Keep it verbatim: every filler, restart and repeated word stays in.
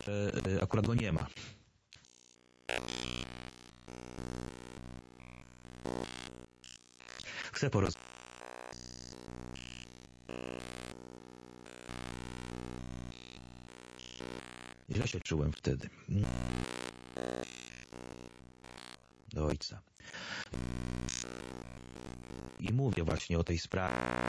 że akurat go nie ma. Chcę porozmawiać. Źle się czułem wtedy. Do ojca. I mówię właśnie o tej sprawie.